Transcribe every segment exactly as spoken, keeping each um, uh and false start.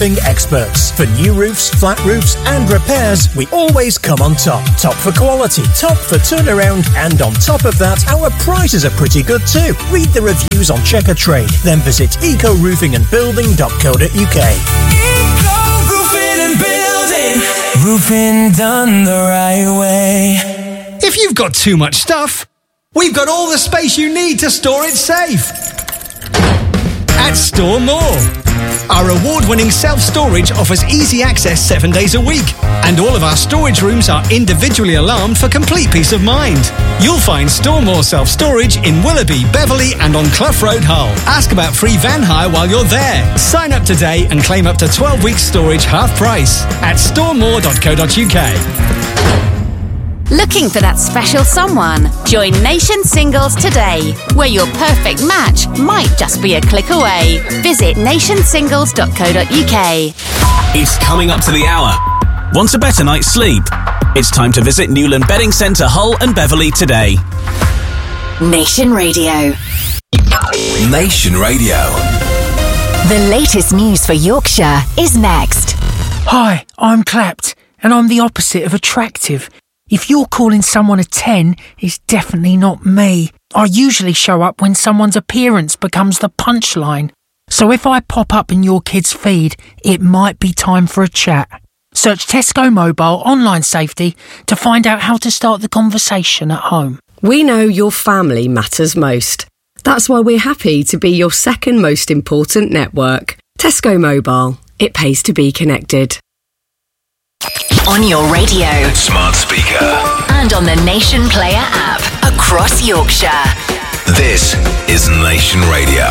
experts. For new roofs, flat roofs and repairs, we always come on top. Top for quality, top for turnaround, and on top of that, our prices are pretty good too. Read the reviews on Checker Trade, then visit eco roofing and building dot co dot uk. Eco Roofing and Building. Roofing done the right way. If you've got too much stuff, we've got all the space you need to store it safe. At Store More. Our award-winning self-storage offers easy access seven days a week. And all of our storage rooms are individually alarmed for complete peace of mind. You'll find Store More self-storage in Willoughby, Beverley and on Clough Road, Hull. Ask about free van hire while you're there. Sign up today and claim up to twelve weeks storage half price at store more dot co dot uk. Looking for that special someone? Join Nation Singles today, where your perfect match might just be a click away. Visit nation singles dot co dot uk. It's coming up to the hour. Want a better night's sleep? It's time to visit Newland Bedding Centre, Hull and Beverley today. Nation Radio. Nation Radio. The latest news for Yorkshire is next. Hi, I'm Clapped, and I'm the opposite of attractive. If you're calling someone a ten, it's definitely not me. I usually show up when someone's appearance becomes the punchline. So if I pop up in your kid's feed, it might be time for a chat. Search Tesco Mobile Online Safety to find out how to start the conversation at home. We know your family matters most. That's why we're happy to be your second most important network. Tesco Mobile. It pays to be connected. On your radio, Smart speaker. and on the Nation Player app across Yorkshire. This is Nation Radio.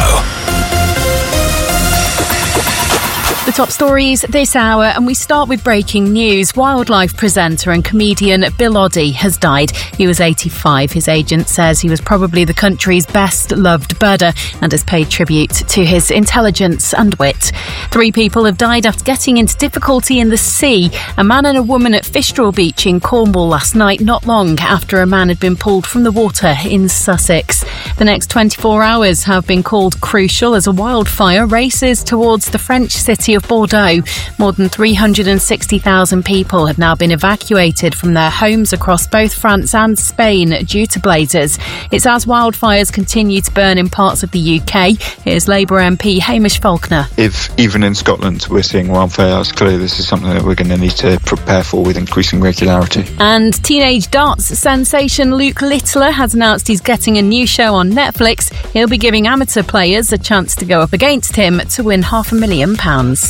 The top stories this hour, and we start with breaking news. Wildlife presenter and comedian Bill Oddie has died. He was eighty-five. His agent says he was probably the country's best loved birder and has paid tribute to his intelligence and wit. Three people have died after getting into difficulty in the sea. A man and a woman at Fistral Beach in Cornwall last night, not long after a man had been pulled from the water in Sussex. The next twenty-four hours have been called crucial as a wildfire races towards the French city of Bordeaux. More than three hundred sixty thousand people have now been evacuated from their homes across both France and Spain due to blazes. It's as wildfires continue to burn in parts of the U K. Here's Labour M P Hamish Faulkner. If even in Scotland we're seeing wildfires, clearly this is something that we're going to need to prepare for with increasing regularity. And teenage darts sensation Luke Littler has announced he's getting a new show on Netflix. He'll be giving amateur players a chance to go up against him to win half a million pounds.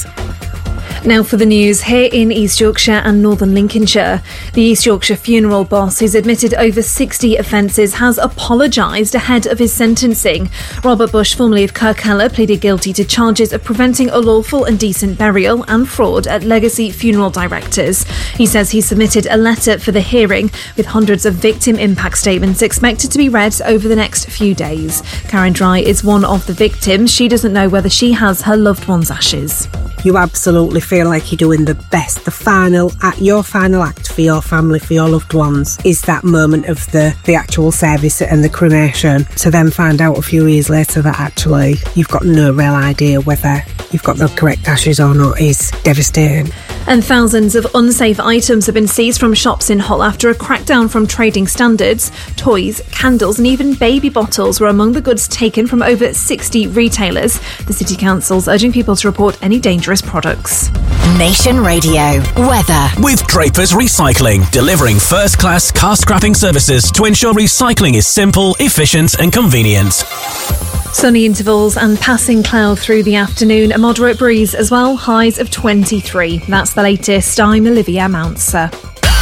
Now for the news here in East Yorkshire and Northern Lincolnshire. The East Yorkshire funeral boss, who's admitted over sixty offences, has apologised ahead of his sentencing. Robert Bush, formerly of Kirkella, pleaded guilty to charges of preventing a lawful and decent burial and fraud at Legacy Funeral Directors. He says he submitted a letter for the hearing with hundreds of victim impact statements expected to be read over the next few days. Karen Dry is one of the victims. She doesn't know whether she has her loved one's ashes. You absolutely feel like you're doing the best. The final act, your final act for your family, for your loved ones, is that moment of the, the actual service and the cremation. To then find out a few years later that actually you've got no real idea whether you've got the correct ashes or not is devastating. And thousands of unsafe items have been seized from shops in Hull after a crackdown from trading standards. Toys, candles and even baby bottles were among the goods taken from over sixty retailers. The City Council's urging people to report any dangerous products. Nation Radio. Weather. With Draper's Recycling, delivering first-class car scrapping services to ensure recycling is simple, efficient and convenient. Sunny intervals and passing cloud through the afternoon. A moderate breeze as well. Highs of twenty-three. That's the latest. I'm Olivia Mounser.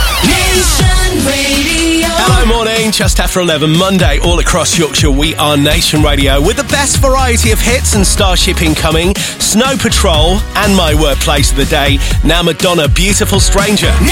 Nation Radio. Hello, morning. Just after eleven, Monday, all across Yorkshire, we are Nation Radio with the best variety of hits and Starship incoming, Snow Patrol, and my workplace of the day. Now Madonna, Beautiful Stranger.